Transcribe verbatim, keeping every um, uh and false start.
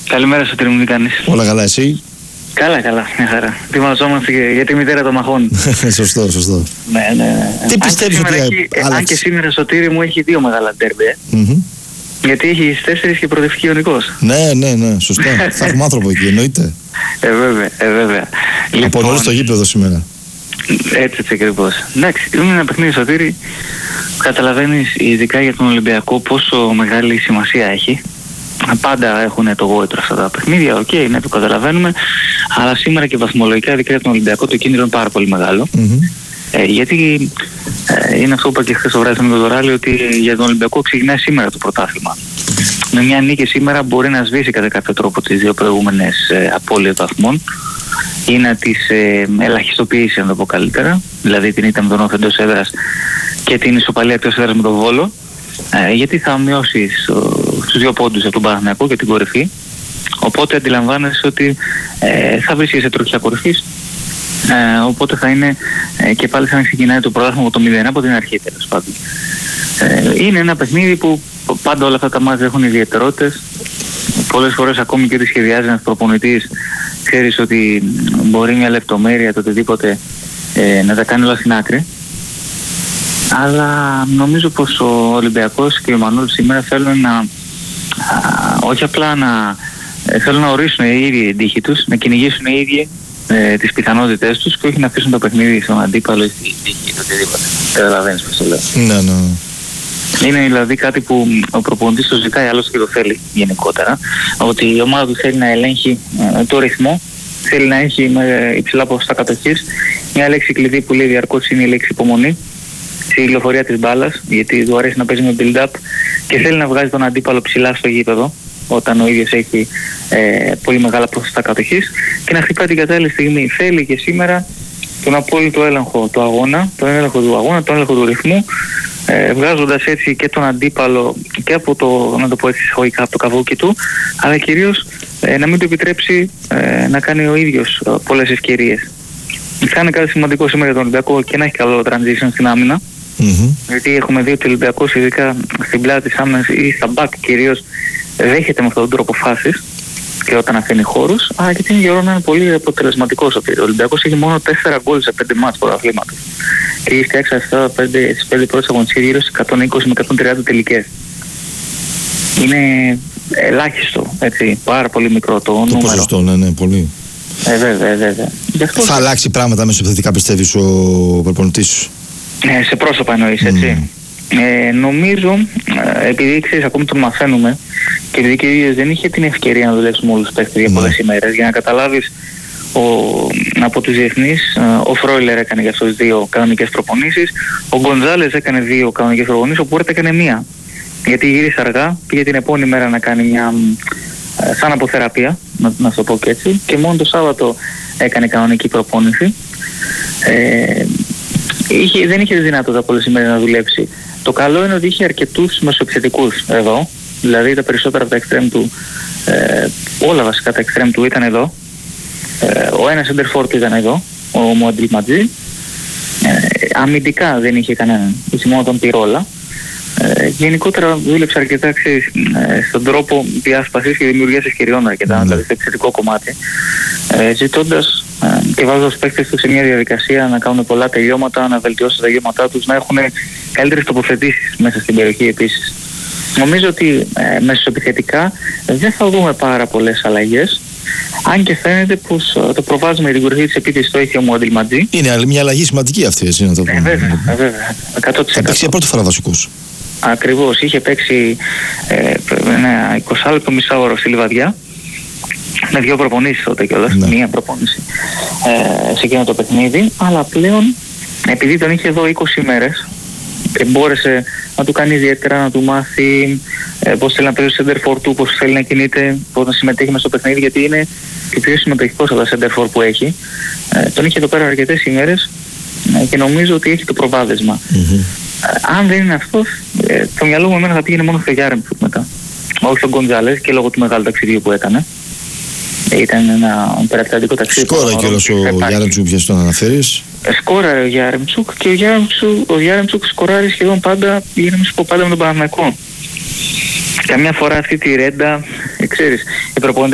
Καλημέρα Σωτήρη μου, τι κάνεις? Όλα καλά, εσύ? Καλά, καλά, μια χαρά. Ετοιμαζόμαστε για, για τη μητέρα των μαχών. Σωστό, σωστό. Ναι, ναι, ναι. Τι πιστεύεις ότι έχει, άλλαξε? Αν και σήμερα Σωτήρη μου έχει δύο μεγάλα ντέρμπι, ε. Mm-hmm. Γιατί έχει στις τέσσερις και Προοδευτική Ιωνικός. Ναι, ναι, ναι, σωστά. Θα έχουμε άνθρωπο εκεί, εννοείται. Ε, βέβαια, ε, βέβαια. Από Λοιπόν, νωρίς στο γήπεδο σήμερα. Έτσι, έτσι ακριβώς. Εντάξει, είναι ένα παιχνίδι Σωτήρη που καταλαβαίνεις ειδικά για τον Ολυμπιακό πόσο μεγάλη σημασία έχει. Πάντα έχουν το γόητρο αυτά τα παιχνίδια, οκ, okay, ναι, το καταλαβαίνουμε. Αλλά σήμερα και βαθμολογικά, ειδικά για τον Ολυμπιακό, το κίνδυνο είναι πάρα πολύ μεγάλο. Mm-hmm. Ε, γιατί ε, είναι αυτό που είπα και χθες το βράδυ με τον Δωράλη, ότι για τον Ολυμπιακό ξεκινάει σήμερα το πρωτάθλημα. Με μια νίκη σήμερα μπορεί να σβήσει κατά κάποιο τρόπο τις δύο προηγούμενες ε, απώλειες βαθμών ή να τις ε, ελαχιστοποιήσει, να το πω καλύτερα. Δηλαδή την ήττα με τον Όφη εντός έδρας και την ισοπαλία εκτός έδρας με τον Βόλο. Ε, γιατί θα μειώσει στους δύο πόντους από τον Παναθηναϊκό και την κορυφή. Οπότε αντιλαμβάνεσαι ότι ε, θα βρίσκεσαι σε τροχιά κορυφής. Ε, οπότε θα είναι ε, και πάλι σαν να ξεκινάει το πρωτάθλημα από το μηδέν από την αρχή, τέλος πάντων. Ε, είναι ένα παιχνίδι που πάντα όλα αυτά τα μάτια έχουν ιδιαιτερότητες. Πολλές φορές ακόμη και ότι σχεδιάζει ένας προπονητής, ξέρεις ότι μπορεί μια λεπτομέρεια, το οτιδήποτε ε, να τα κάνει όλα στην άκρη. Αλλά νομίζω πως ο Ολυμπιακός και ο Μανώλης σήμερα θέλουν να α, όχι απλά να ε, θέλουν να ορίσουν οι ίδιοι την τύχη τους, να κυνηγήσουν οι ίδιοι ε, τις πιθανότητές τους και όχι να αφήσουν το παιχνίδι στον αντίπαλο ή στην τύχη ή το οτιδήποτε. Καταλαβαίνεις πως το λέω. Ναι, ναι. Είναι δηλαδή κάτι που ο προπονητής το ζητάει, άλλωστε και το θέλει γενικότερα, ότι η ομάδα του θέλει να ελέγχει ε, το ρυθμό, θέλει να έχει με υψηλά ποσοστά κατοχής. Μια λέξη κλειδί που λέει διαρκώς είναι η λέξη υπομονή. Στη κυκλοφορία της μπάλας, γιατί του αρέσει να παίζει με build-up και θέλει να βγάζει τον αντίπαλο ψηλά στο γήπεδο όταν ο ίδιος έχει ε, πολύ μεγάλα ποσοστά κατοχής και να χτυπάει την κατάλληλη στιγμή. Θέλει και σήμερα τον απόλυτο έλεγχο του αγώνα, τον έλεγχο του αγώνα, τον έλεγχο του ρυθμού, ε, βγάζοντας έτσι και τον αντίπαλο και από το, να το πω έτσι σχολικά, από το καβούκι του, αλλά κυρίως ε, να μην του επιτρέψει ε, να κάνει ο ίδιος ε, πολλές ευκαιρίες. Θα είναι κάτι σημαντικό σήμερα για τον Ολυμπιακό και να έχει καλό transition στην άμυνα. Mm-hmm. Γιατί έχουμε δει ότι ο Ολυμπιακός, ειδικά στην πλάτη της άμυνας ή στα back κυρίως, δέχεται με αυτόν τον τρόπο φάσεις και όταν αφήνει χώρους, αλλά και την γερό να είναι πολύ αποτελεσματικός. Ο Ολυμπιακός έχει μόνο τέσσερα γκολ σε πέντε μάτς πρωταθλήματος και έχει φτιάξει αυτά στις πέντε πρώτες αγωνιστικές γύρω στις εκατόν είκοσι με εκατόν τριάντα τελικές. Είναι ελάχιστο, έτσι, πάρα πολύ μικρό το, το νούμερο. Το ποσοστό, ναι, ναι, πολύ. Ε, βέβαια, βέβαια. Θα αλλάξει πράγματα μέσα επιθετικά, πιστεύεις, ο προπονητής σου? Ε, σε πρόσωπα εννοείς, έτσι. Mm. Ε, νομίζω, ε, επειδή ξέρεις, ακόμη τον μαθαίνουμε και επειδή και ο ίδιος δεν είχε την ευκαιρία να δουλέψει με όλους τους παίκτες για πολλές ημέρες, για να καταλάβεις, ο, από τους διεθνείς, ε, ο Φρόιλερ έκανε για αυτούς δύο κανονικές προπονήσεις, ο Γκοντζάλες έκανε δύο κανονικές προπονήσεις, ο Πόρτα έκανε μία. Γιατί γύρισε αργά, πήγε την επόμενη μέρα να κάνει μια ε, σαν αποθεραπεία, να, να το πω και έτσι, και μόνο το Σάββατο έκανε κανονική προπόνηση. Ε, είχε, δεν είχε δυνατότητα πολλές ημέρες να δουλέψει. Το καλό είναι ότι είχε αρκετούς μεσοεπιθετικούς εδώ, δηλαδή τα περισσότερα από τα εξτρέμ του, ε, όλα βασικά τα εξτρέμ του ήταν εδώ. Ε, ο ένας center forward ήταν εδώ, ο Μουαντλ Ματζή. Ε, αμυντικά δεν είχε κανέναν, είχε μόνο τον Πυρόλα. Ε, γενικότερα δούλεψε αρκετά, ξέρεις, ε, στον τρόπο διάσπασης και δημιουργίας ευκαιριών αρκετά, mm. δηλαδή στο εξαιρετικό κομμάτι, ε, ζητώντας ε, και βάζοντας παίκτες τους σε μια διαδικασία να κάνουν πολλά τελειώματα, να βελτιώσουν τα τελειώματά τους, να έχουν καλύτερες τοποθετήσεις μέσα στην περιοχή επίσης. Νομίζω ότι ε, μεσοεπιθετικά δεν θα δούμε πάρα πολλές αλλαγές, αν και φαίνεται πως uh, το προβάδισμα για την κορυφή της επίθεσης το έχει ο Μουαντλ Ματζή. Είναι μια αλλαγή σημαντική αυτή, έτσι να το πούμε. Ε, βέβαια, ε, βέβαια, εκατό τοις εκατό. Θα παίξει για πρώτη φορά βασικός. Ακριβώς, είχε παίξει ε, ένα είκοσι λεπτό μισάωρο στη Λιβαδιά με δύο προπονήσεις τότε κιόλας, ναι. μία προπόνηση ε, σε εκείνο το παιχνίδι, αλλά πλέον επειδή τον είχε εδώ είκοσι μέρες ε, μπόρεσε να του κάνει ιδιαίτερα, να του μάθει ε, πώς θέλει να παίζει στο center for του, πώς θέλει να κινείται, πώς να συμμετέχει μες στο παιχνίδι, γιατί είναι και πιο συμμετοχικός από τα center for που έχει. Ε, τον είχε εδώ πέρα αρκετές ημέρες ε, και νομίζω ότι έχει το προβάδισμα. Mm-hmm. Αν δεν είναι αυτός, ε, το μυαλό μου εμένα θα πήγαινε μόνο στο Γιάρεμτσουκ μετά. Όχι στον Γκοντζάλες και λόγω του μεγάλου ταξιδιού που έκανε. Ε, ήταν ένα υπεραστατικό ταξίδι. Σκόρα και όλος ο Γιάρεμτσουκ, ποιος τον αναφέρεις. Ε, σκόρα ο Γιάρεμτσουκ και ο Γιάρεμτσουκ, ο Γιάρεμτσουκ σκοράρει σχεδόν πάντα, πήγαινε σου πω πάντα με τον Παναθηναϊκό. Καμιά φορά αυτή τη ρέντα, ε, ξέρεις, οι προπονητές